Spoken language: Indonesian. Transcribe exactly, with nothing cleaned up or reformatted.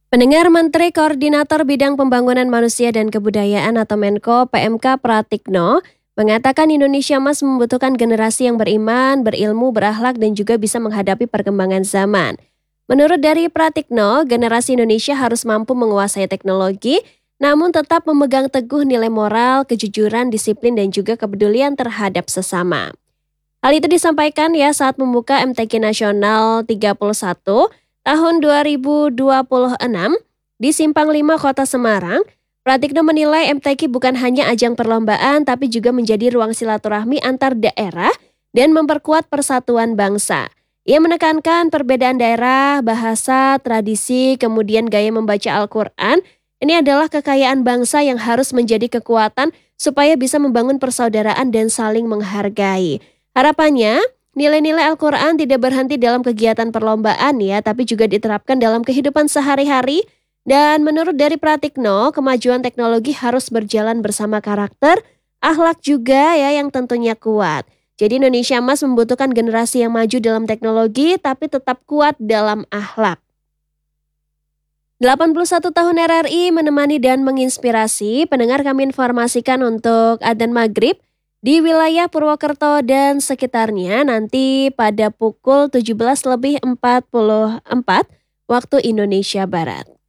Pendengar Menteri Koordinator Bidang Pembangunan Manusia dan Kebudayaan atau Menko P M K Pratikno mengatakan Indonesia Emas membutuhkan generasi yang beriman, berilmu, berakhlak dan juga bisa menghadapi perkembangan zaman. Menurut dari Pratikno, generasi Indonesia harus mampu menguasai teknologi, namun tetap memegang teguh nilai moral, kejujuran, disiplin dan juga kepedulian terhadap sesama. Hal itu disampaikan ya saat membuka M T Q Nasional tiga puluh satu tahun dua ribu dua puluh enam di Simpang lima Kota Semarang. Pratikno menilai M T Q bukan hanya ajang perlombaan tapi juga menjadi ruang silaturahmi antar daerah dan memperkuat persatuan bangsa. Ia menekankan perbedaan daerah, bahasa, tradisi, kemudian gaya membaca Al-Quran. Ini adalah kekayaan bangsa yang harus menjadi kekuatan supaya bisa membangun persaudaraan dan saling menghargai. Harapannya, nilai-nilai Al-Quran tidak berhenti dalam kegiatan perlombaan ya, tapi juga diterapkan dalam kehidupan sehari-hari. Dan menurut dari Pratikno, kemajuan teknologi harus berjalan bersama karakter, akhlak juga ya yang tentunya kuat. Jadi Indonesia Emas membutuhkan generasi yang maju dalam teknologi tapi tetap kuat dalam akhlak. delapan puluh satu tahun R R I menemani dan menginspirasi, pendengar kami informasikan untuk adzan maghrib di wilayah Purwokerto dan sekitarnya nanti pada pukul tujuh belas lebih empat puluh empat waktu Indonesia Barat.